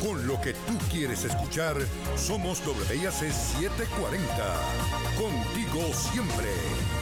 Con lo que tú quieres escuchar, somos WIAC 740. Contigo siempre.